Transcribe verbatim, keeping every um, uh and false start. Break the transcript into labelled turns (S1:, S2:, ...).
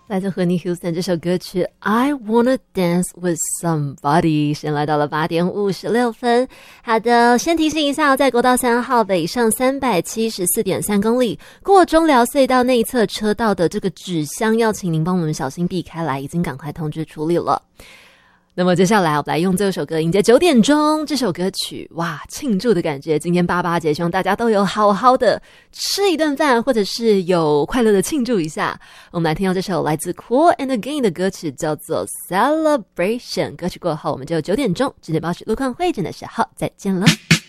S1: 来自 Whitney Houston 这首歌曲 I Wanna Dance With Somebody， 先来到了八点五十六分。好的，先提醒一下，在国道三号北上三百七十四点三公里过中寮隧道内侧车道的这个纸箱，要请您帮我们小心避开来，已经赶快通知处理了。那么接下来我们来用这首歌迎接九点钟这首歌曲，哇，庆祝的感觉。今天八八节，希望大家都有好好的吃一顿饭，或者是有快乐的庆祝一下。我们来听到这首来自 Cool and Again 的歌曲，叫做 Celebration。歌曲过后，我们就九点钟直接报时路况会诊的时候再见了。